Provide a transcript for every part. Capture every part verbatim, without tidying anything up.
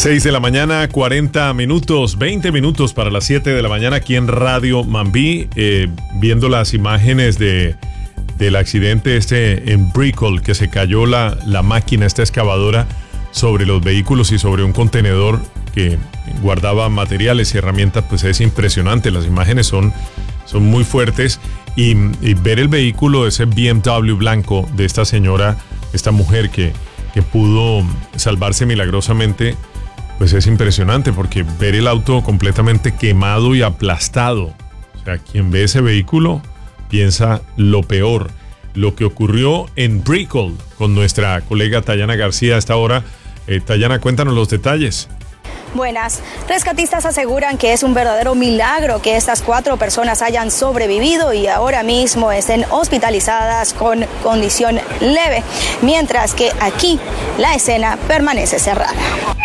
seis de la mañana, cuarenta minutos, veinte minutos para las siete de la mañana aquí en Radio Mambí, eh, viendo las imágenes de, del accidente este en Brickell, que se cayó la, la máquina, esta excavadora, sobre los vehículos y sobre un contenedor que guardaba materiales y herramientas. Pues es impresionante, las imágenes son, son muy fuertes, y, y ver el vehículo, ese B M W blanco de esta señora, esta mujer que, que pudo salvarse milagrosamente, pues es impresionante, porque ver el auto completamente quemado y aplastado, o sea, quien ve ese vehículo piensa lo peor. Lo que ocurrió en Brickell con nuestra colega Tayana García a esta hora. Eh, Tayana, cuéntanos los detalles. Buenas. Rescatistas aseguran que es un verdadero milagro que estas cuatro personas hayan sobrevivido y ahora mismo estén hospitalizadas con condición leve, mientras que aquí la escena permanece cerrada.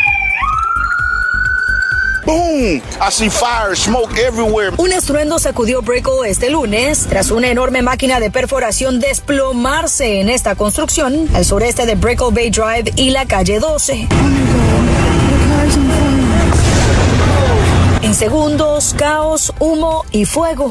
Boom! I see fire, smoke everywhere. Un estruendo sacudió Brickell este lunes tras una enorme máquina de perforación desplomarse en esta construcción al sureste de Brickell Bay Drive y la calle doce. En segundos, caos, humo y fuego.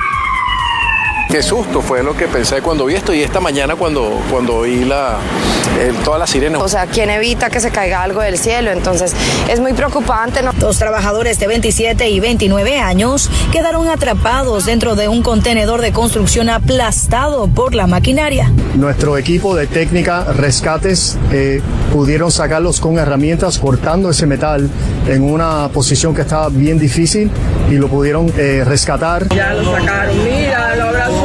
Qué susto fue lo que pensé cuando vi esto, y esta mañana cuando, cuando oí la, eh, todas las sirenas. O sea, ¿quién evita que se caiga algo del cielo? Entonces es muy preocupante, ¿no? Dos trabajadores de veintisiete y veintinueve años quedaron atrapados dentro de un contenedor de construcción aplastado por la maquinaria. Nuestro equipo de técnica rescates eh, pudieron sacarlos con herramientas cortando ese metal en una posición que estaba bien difícil y lo pudieron eh, rescatar. Ya lo sacaron, mira, lo abrazó.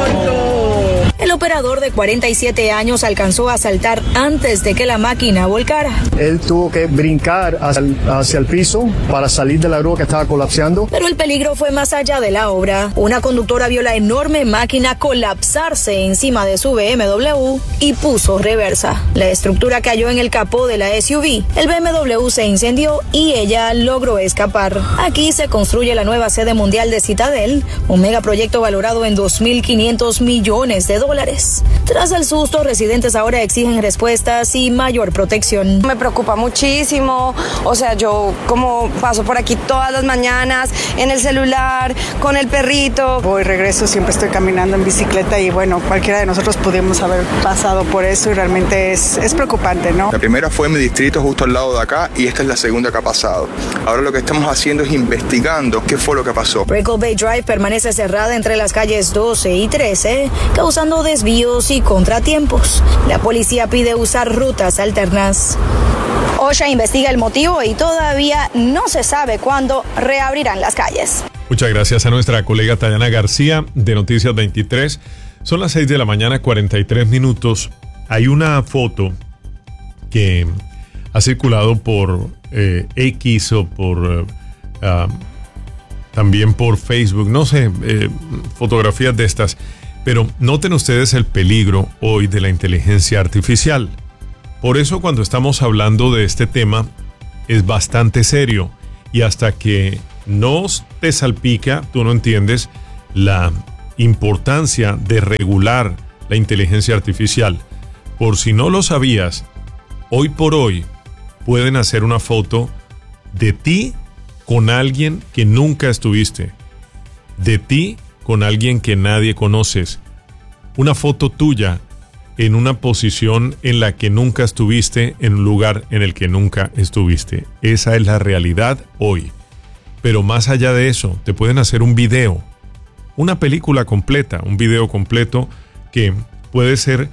El operador de cuarenta y siete años alcanzó a saltar antes de que la máquina volcara. Él tuvo que brincar hacia el, hacia el piso para salir de la grúa que estaba colapsando. Pero el peligro fue más allá de la obra. Una conductora vio la enorme máquina colapsarse encima de su B M W y puso reversa. La estructura cayó en el capó de la S U V. El B M W se incendió y ella logró escapar. Aquí se construye la nueva sede mundial de Citadel, un megaproyecto valorado en dos mil quinientos millones de dólares. Tras el susto, residentes ahora exigen respuestas y mayor protección. Me preocupa muchísimo, o sea, yo como paso por aquí todas las mañanas en el celular, con el perrito. Voy, regreso, siempre estoy caminando en bicicleta y bueno, cualquiera de nosotros pudimos haber pasado por eso y realmente es, es preocupante, ¿no? La primera fue en mi distrito justo al lado de acá y esta es la segunda que ha pasado. Ahora lo que estamos haciendo es investigando qué fue lo que pasó. Brickell Bay Drive permanece cerrada entre las calles doce y trece, causando desvíos y contratiempos. La policía pide usar rutas alternas. OSHA investiga el motivo y todavía no se sabe cuándo reabrirán las calles. Muchas gracias a nuestra colega Tayana García de Noticias veintitrés. Son las seis de la mañana, cuarenta y tres minutos. Hay una foto que ha circulado por eh, X o por uh, uh, también por Facebook, no sé, eh, fotografías de estas. Pero noten ustedes el peligro hoy de la inteligencia artificial. Por eso cuando estamos hablando de este tema es bastante serio, y hasta que no te salpica, tú no entiendes la importancia de regular la inteligencia artificial. Por si no lo sabías, hoy por hoy pueden hacer una foto de ti con alguien que nunca estuviste, de ti con alguien que nadie conoces, una foto tuya en una posición en la que nunca estuviste, en un lugar en el que nunca estuviste. Esa es la realidad hoy. Pero más allá de eso, te pueden hacer un video, una película completa, un video completo que puede ser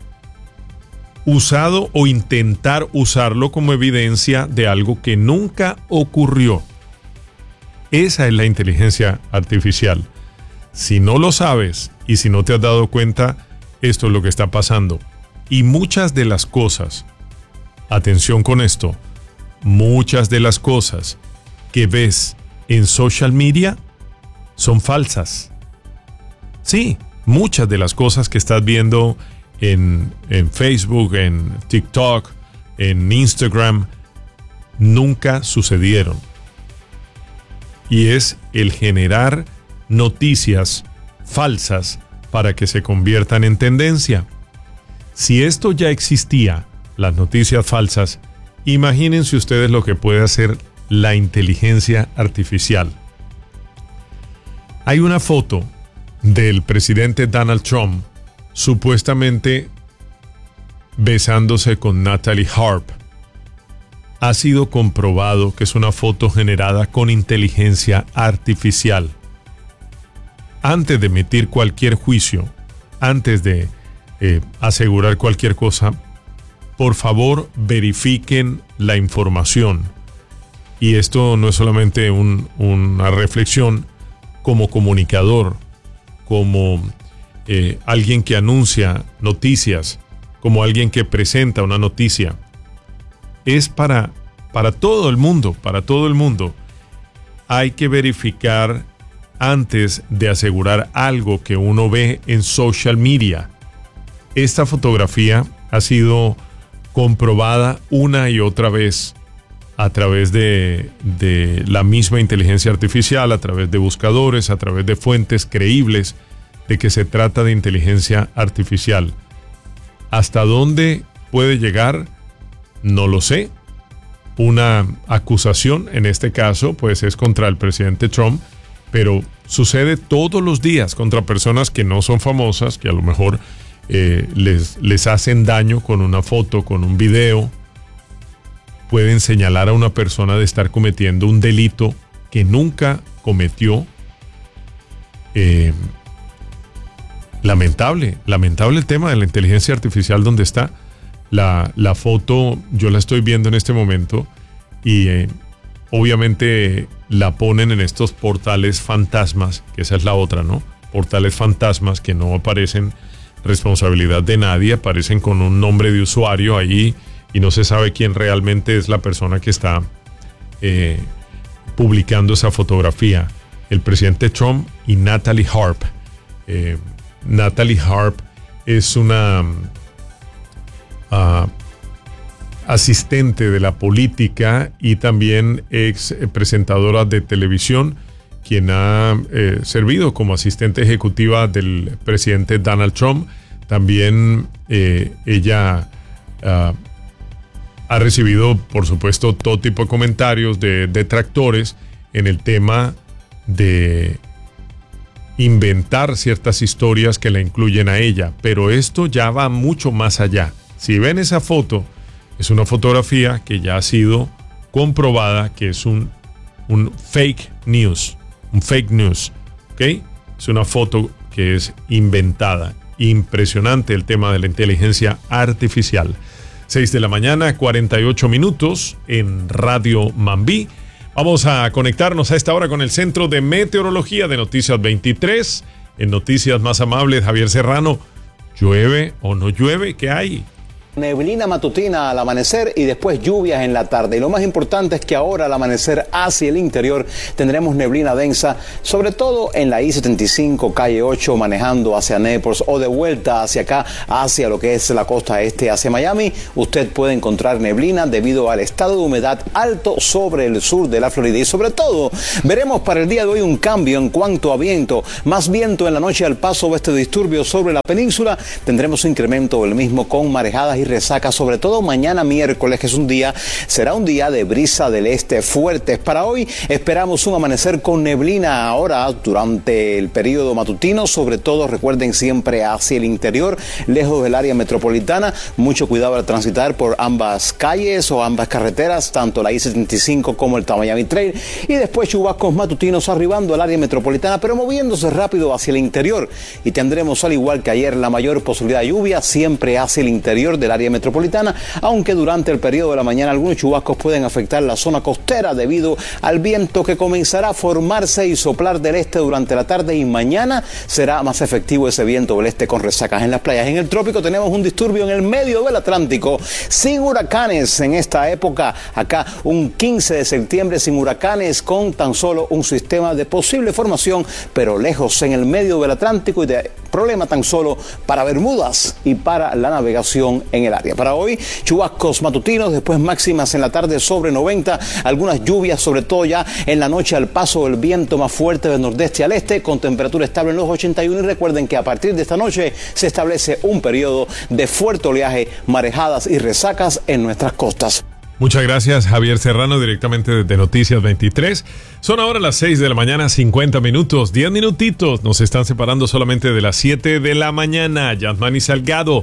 usado o intentar usarlo como evidencia de algo que nunca ocurrió. Esa es la inteligencia artificial. Si no lo sabes y si no te has dado cuenta, esto es lo que está pasando. Y muchas de las cosas, atención con esto, muchas de las cosas que ves en social media son falsas. Sí, muchas de las cosas que estás viendo en, en Facebook, en TikTok, en Instagram, nunca sucedieron. Y es el generar noticias falsas para que se conviertan en tendencia. Si esto ya existía, las noticias falsas, Imagínense ustedes lo que puede hacer la inteligencia artificial. Hay una foto del presidente Donald Trump supuestamente besándose con Natalie Harp. Ha sido comprobado que es una foto generada con inteligencia artificial. Antes de emitir cualquier juicio, antes de eh, asegurar cualquier cosa, por favor verifiquen la información. Y esto no es solamente un, una reflexión como comunicador, como eh, alguien que anuncia noticias, como alguien que presenta una noticia. Es para, para todo el mundo, para todo el mundo. Hay que verificar antes de asegurar algo que uno ve en social media. Esta fotografía ha sido comprobada una y otra vez a través de, de la misma inteligencia artificial, a través de buscadores, a través de fuentes creíbles de que se trata de inteligencia artificial. ¿Hasta dónde puede llegar? No lo sé. Una acusación, en este caso, pues es contra el presidente Trump, pero sucede todos los días contra personas que no son famosas, que a lo mejor eh, les, les hacen daño con una foto, con un video. Pueden señalar a una persona de estar cometiendo un delito que nunca cometió. Eh, lamentable, lamentable el tema de la inteligencia artificial donde está. La, la foto, yo la estoy viendo en este momento y eh, obviamente la ponen en estos portales fantasmas, que esa es la otra, ¿no? Portales fantasmas que no aparecen responsabilidad de nadie, aparecen con un nombre de usuario ahí y no se sabe quién realmente es la persona que está eh, publicando esa fotografía. El presidente Trump y Natalie Harp. Eh, Natalie Harp es una uh, asistente de la política y también ex presentadora de televisión, quien ha eh, servido como asistente ejecutiva del presidente Donald Trump. También eh, ella uh, ha recibido, por supuesto, todo tipo de comentarios de detractores en el tema de inventar ciertas historias que la incluyen a ella. Pero esto ya va mucho más allá. Si ven esa foto, es una fotografía que ya ha sido comprobada que es un, un fake news. Un fake news. ¿Ok? Es una foto que es inventada. Impresionante el tema de la inteligencia artificial. seis de la mañana, cuarenta y ocho minutos en Radio Mambí. Vamos a conectarnos a esta hora con el Centro de Meteorología de Noticias veintitrés. En Noticias Más Amables, Javier Serrano. ¿Llueve o no llueve? ¿Qué hay? Neblina matutina al amanecer y después lluvias en la tarde. Y lo más importante es que ahora al amanecer hacia el interior tendremos neblina densa, sobre todo en la I setenta y cinco, calle ocho, manejando hacia Naples o de vuelta hacia acá, hacia lo que es la costa este, hacia Miami. Usted puede encontrar neblina debido al estado de humedad alto sobre el sur de la Florida. Y sobre todo, veremos para el día de hoy un cambio en cuanto a viento. Más viento en la noche al paso de este disturbio sobre la península. Tendremos un incremento del mismo con marejadas y resaca, sobre todo mañana miércoles, que es un día, será un día de brisa del este fuertes. Para hoy esperamos un amanecer con neblina ahora durante el periodo matutino, sobre todo recuerden siempre hacia el interior, lejos del área metropolitana. Mucho cuidado al transitar por ambas calles o ambas carreteras, tanto la I setenta y cinco como el Miami Trail, y después chubascos matutinos arribando al área metropolitana, pero moviéndose rápido hacia el interior. Y tendremos, al igual que ayer, la mayor posibilidad de lluvia siempre hacia el interior del área metropolitana, aunque durante el periodo de la mañana algunos chubascos pueden afectar la zona costera debido al viento que comenzará a formarse y soplar del este durante la tarde, y mañana será más efectivo ese viento del este con resacas en las playas. En el trópico tenemos un disturbio en el medio del Atlántico, sin huracanes en esta época, acá un quince de septiembre sin huracanes, con tan solo un sistema de posible formación, pero lejos en el medio del Atlántico, y de problema tan solo para Bermudas y para la navegación en el área. Para hoy, chubascos matutinos, después máximas en la tarde sobre noventa, algunas lluvias, sobre todo ya en la noche al paso del viento más fuerte del nordeste al este, con temperatura estable en los ochenta y uno, y recuerden que a partir de esta noche se establece un periodo de fuerte oleaje, marejadas y resacas en nuestras costas. Muchas gracias, Javier Serrano, directamente desde Noticias veintitrés. Son ahora las seis de la mañana, cincuenta minutos, diez minutitos. Nos están separando solamente de las siete de la mañana. Yasmani Salgado,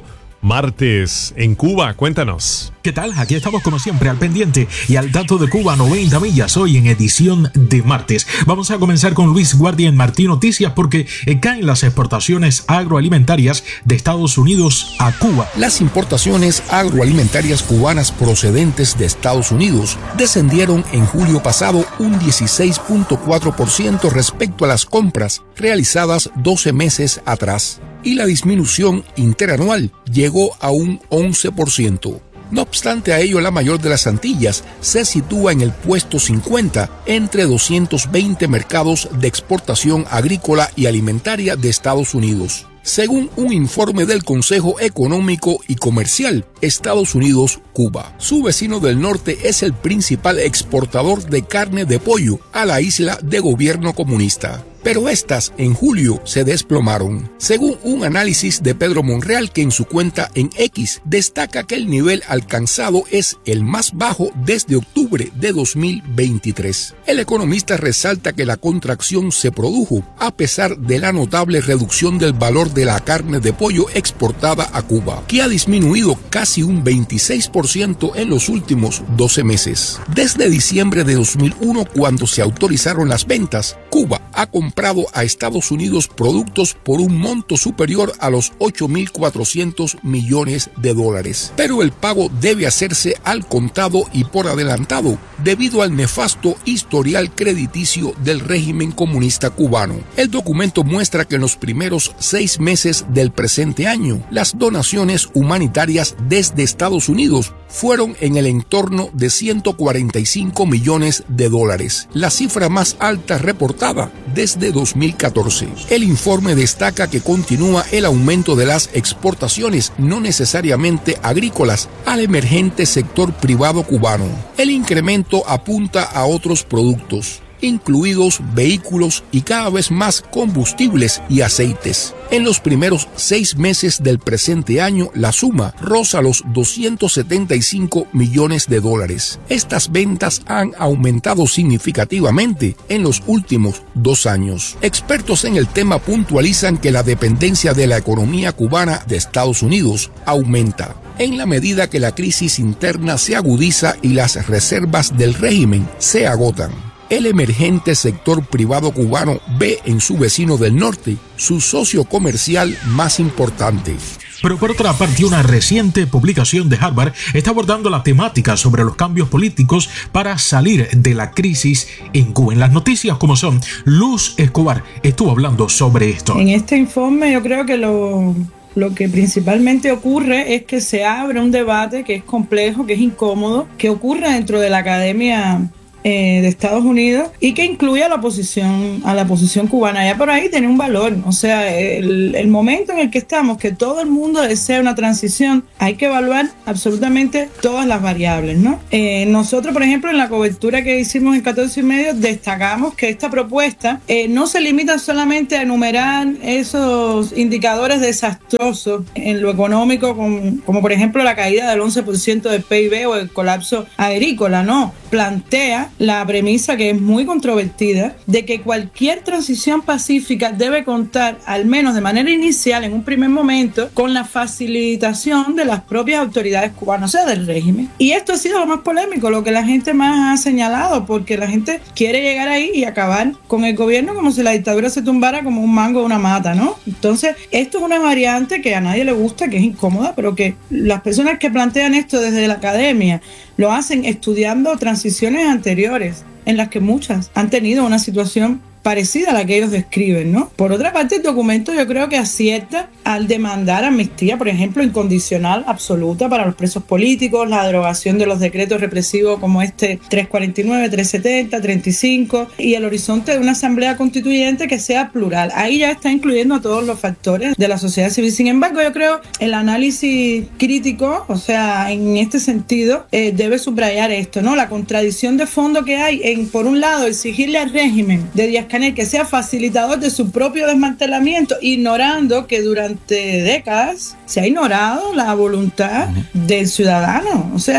martes en Cuba, cuéntanos. ¿Qué tal? Aquí estamos como siempre al pendiente y al dato de Cuba noventa millas hoy en edición de martes. Vamos a comenzar con Luis Guardia en Martín Noticias porque caen las exportaciones agroalimentarias de Estados Unidos a Cuba. Las importaciones agroalimentarias cubanas procedentes de Estados Unidos descendieron en julio pasado un dieciséis punto cuatro por ciento respecto a las compras realizadas doce meses atrás, y la disminución interanual llegó a un once por ciento. No obstante a ello, la mayor de las Antillas se sitúa en el puesto cincuenta entre doscientos veinte mercados de exportación agrícola y alimentaria de Estados Unidos. Según un informe del Consejo Económico y Comercial, Estados Unidos-Cuba, su vecino del norte, es el principal exportador de carne de pollo a la isla de gobierno comunista. Pero estas en julio se desplomaron. Según un análisis de Pedro Monreal, que en su cuenta en X destaca que el nivel alcanzado es el más bajo desde octubre de dos mil veintitrés. El economista resalta que la contracción se produjo a pesar de la notable reducción del valor de la carne de pollo exportada a Cuba, que ha disminuido casi un veintiséis por ciento en los últimos doce meses. Desde diciembre de dos mil uno, cuando se autorizaron las ventas, Cuba ha comprado a Estados Unidos productos por un monto superior a los ocho mil cuatrocientos millones de dólares. Pero el pago debe hacerse al contado y por adelantado, debido al nefasto historial crediticio del régimen comunista cubano. El documento muestra que en los primeros seis meses del presente año, las donaciones humanitarias desde Estados Unidos fueron en el entorno de ciento cuarenta y cinco millones de dólares, la cifra más alta reportada desde dos mil catorce. El informe destaca que continúa el aumento de las exportaciones no necesariamente agrícolas al emergente sector privado cubano. El incremento apunta a otros productos, incluidos vehículos y cada vez más combustibles y aceites. En los primeros seis meses del presente año, la suma roza los doscientos setenta y cinco millones de dólares. Estas ventas han aumentado significativamente en los últimos dos años. Expertos en el tema puntualizan que la dependencia de la economía cubana de Estados Unidos aumenta en la medida que la crisis interna se agudiza y las reservas del régimen se agotan. El emergente sector privado cubano ve en su vecino del norte su socio comercial más importante. Pero por otra parte, una reciente publicación de Harvard está abordando la temática sobre los cambios políticos para salir de la crisis en Cuba. En las noticias como son, Luz Escobar estuvo hablando sobre esto. En este informe yo creo que lo... Lo que principalmente ocurre es que se abre un debate que es complejo, que es incómodo, que ocurre dentro de la academia eh, de Estados Unidos y que incluye a la oposición, a la oposición cubana. Ya por ahí tiene un valor, o sea, el, el momento en el que estamos, que todo el mundo desea una transición, hay que evaluar absolutamente todas las variables, ¿no? Eh, nosotros, por ejemplo, en la cobertura que hicimos en catorce y medio, destacamos que esta propuesta eh, no se limita solamente a enumerar esos indicadores desastrosos en lo económico, como, como por ejemplo la caída del once por ciento del P I B o el colapso agrícola, no. Plantea la premisa, que es muy controvertida, de que cualquier transición pacífica debe contar, al menos de manera inicial, en un primer momento, con la facilitación de las propias autoridades cubanas, o sea, del régimen. Y esto ha sido lo más polémico, lo que la gente más ha señalado, porque la gente quiere llegar ahí y acabar con el gobierno como si la dictadura se tumbara como un mango de una mata, ¿no? Entonces, esto es una variante que a nadie le gusta, que es incómoda, pero que las personas que plantean esto desde la academia lo hacen estudiando transiciones anteriores, en las que muchas han tenido una situación parecida a la que ellos describen, ¿no? Por otra parte, el documento yo creo que acierta al demandar amnistía, por ejemplo, incondicional, absoluta para los presos políticos, la derogación de los decretos represivos como este trescientos cuarenta y nueve, trescientos setenta, treinta y cinco y el horizonte de una asamblea constituyente que sea plural. Ahí ya está incluyendo a todos los factores de la sociedad civil. Sin embargo, yo creo el análisis crítico, o sea, en este sentido, eh, debe subrayar esto, ¿no? La contradicción de fondo que hay en, por un lado, exigirle al régimen de Díaz-Canel que sea facilitador de su propio desmantelamiento, ignorando que durante décadas se ha ignorado la voluntad del ciudadano. O sea,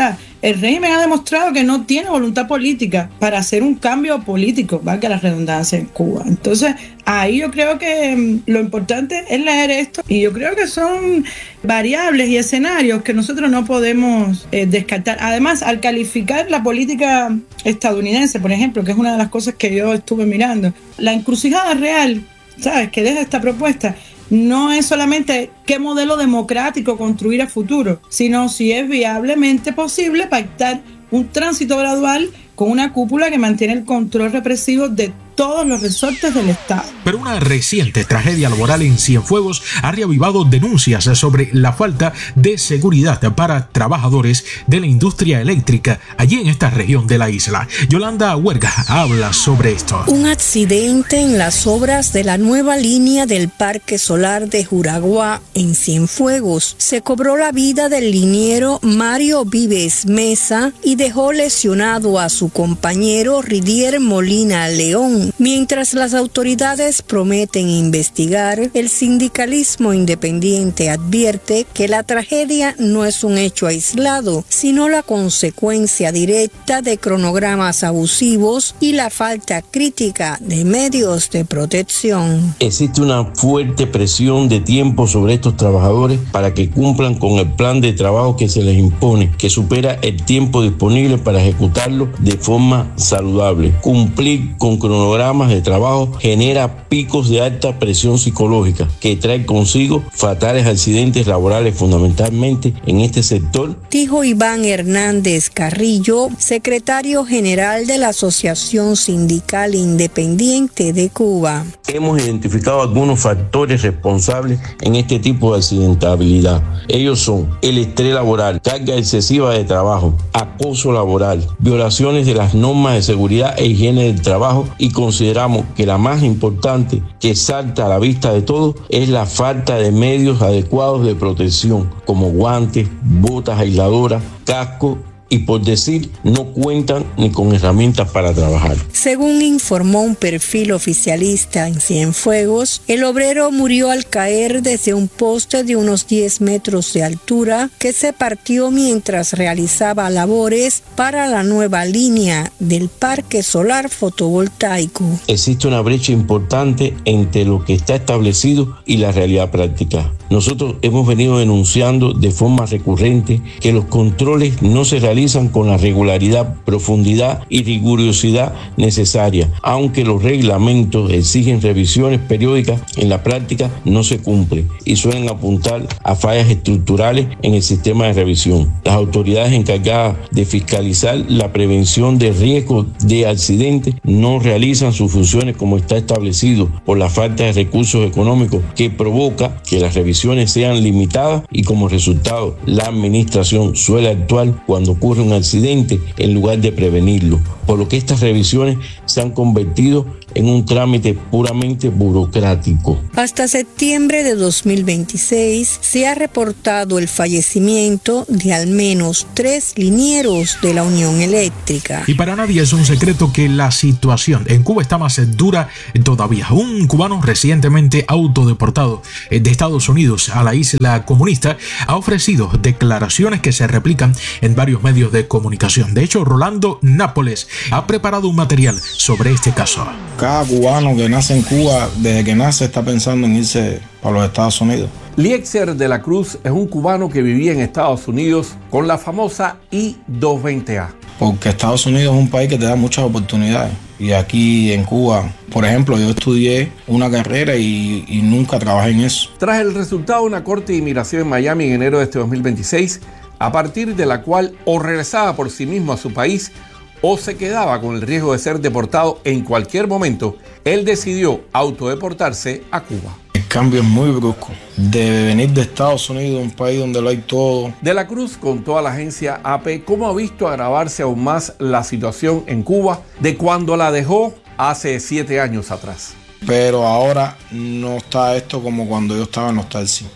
el régimen ha demostrado que no tiene voluntad política para hacer un cambio político, valga la redundancia, en Cuba. Entonces, ahí yo creo que um, lo importante es leer esto, y yo creo que son variables y escenarios que nosotros no podemos eh, descartar. Además, al calificar la política estadounidense, por ejemplo, que es una de las cosas que yo estuve mirando, la encrucijada real, ¿sabes?, que deja esta propuesta, no es solamente qué modelo democrático construir a futuro, sino si es viablemente posible pactar un tránsito gradual con una cúpula que mantiene el control represivo de todos los resortes del Estado. Pero una reciente tragedia laboral en Cienfuegos ha reavivado denuncias sobre la falta de seguridad para trabajadores de la industria eléctrica allí en esta región de la isla. Yolanda Huerga habla sobre esto. Un accidente en las obras de la nueva línea del Parque Solar de Juraguá en Cienfuegos se cobró la vida del liniero Mario Vives Mesa y dejó lesionado a su compañero Ridier Molina León. Mientras las autoridades prometen investigar, el sindicalismo independiente advierte que la tragedia no es un hecho aislado, sino la consecuencia directa de cronogramas abusivos y la falta crítica de medios de protección. Existe una fuerte presión de tiempo sobre estos trabajadores para que cumplan con el plan de trabajo que se les impone, que supera el tiempo disponible para ejecutarlo de forma saludable. Cumplir con cronogramas de trabajo genera picos de alta presión psicológica que trae consigo fatales accidentes laborales, fundamentalmente en este sector. Dijo Iván Hernández Carrillo, secretario general de la Asociación Sindical Independiente de Cuba. Hemos identificado algunos factores responsables en este tipo de accidentabilidad. Ellos son el estrés laboral, carga excesiva de trabajo, acoso laboral, violaciones de las normas de seguridad e higiene del trabajo, y consideramos que la más importante, que salta a la vista de todos, es la falta de medios adecuados de protección, como guantes, botas aisladoras, casco, y por decir, no cuentan ni con herramientas para trabajar. Según informó un perfil oficialista en Cienfuegos, el obrero murió al caer desde un poste de unos diez metros de altura que se partió mientras realizaba labores para la nueva línea del parque solar fotovoltaico. Existe una brecha importante entre lo que está establecido y la realidad práctica. Nosotros hemos venido denunciando de forma recurrente que los controles no se realizan con la regularidad, profundidad y rigurosidad necesaria. Aunque los reglamentos exigen revisiones periódicas, en la práctica no se cumple y suelen apuntar a fallas estructurales en el sistema de revisión. Las autoridades encargadas de fiscalizar la prevención de riesgos de accidentes no realizan sus funciones como está establecido por la falta de recursos económicos, que provoca que las revisiones sean limitadas, y como resultado la administración suele actuar cuando ocurre un accidente en lugar de prevenirlo, por lo que estas revisiones se han convertido en un trámite puramente burocrático. Hasta septiembre de dos mil veintiséis se ha reportado el fallecimiento de al menos tres linieros de la Unión Eléctrica. Y para nadie es un secreto que la situación en Cuba está más dura todavía. Un cubano recientemente autodeportado de Estados Unidos a la isla comunista ha ofrecido declaraciones que se replican en varios medios de comunicación. De hecho, Rolando Nápoles ha preparado un material sobre este caso. Cada cubano que nace en Cuba, desde que nace, está pensando en irse para los Estados Unidos. Liexer de la Cruz es un cubano que vivía en Estados Unidos con la famosa I doscientos veinte A. Porque Estados Unidos es un país que te da muchas oportunidades. Y aquí en Cuba, por ejemplo, yo estudié una carrera y, y nunca trabajé en eso. Tras el resultado de una corte de inmigración en Miami en enero de este dos mil veintiséis, a partir de la cual o regresaba por sí mismo a su país o se quedaba con el riesgo de ser deportado en cualquier momento, él decidió autodeportarse a Cuba. El cambio es muy brusco. De venir de Estados Unidos, un país donde lo hay todo. De la Cruz contó a la agencia A P cómo ha visto agravarse aún más la situación en Cuba de cuando la dejó hace siete años atrás. Pero ahora no está esto como cuando yo estaba en Nostalgia.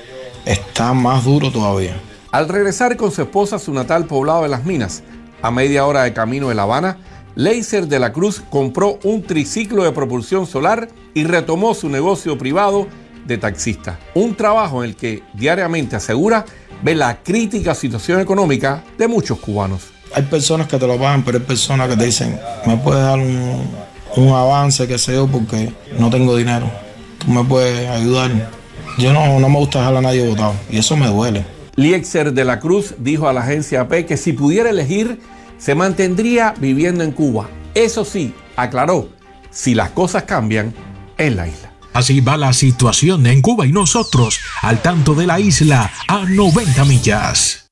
Está más duro todavía. Al regresar con su esposa a su natal poblado de Las Minas, a media hora de camino de La Habana, Liexer de la Cruz compró un triciclo de propulsión solar y retomó su negocio privado de taxista. Un trabajo en el que diariamente, asegura, ve la crítica situación económica de muchos cubanos. Hay personas que te lo pagan, pero hay personas que te dicen, ¿me puedes dar un, un avance, qué sé yo, porque no tengo dinero? ¿Tú me puedes ayudar? Yo no, no me gusta dejar a nadie botado y eso me duele. Liexer de la Cruz dijo a la agencia A P que si pudiera elegir, se mantendría viviendo en Cuba. Eso sí, aclaró, si las cosas cambian en la isla. Así va la situación en Cuba y nosotros al tanto de la isla a noventa millas.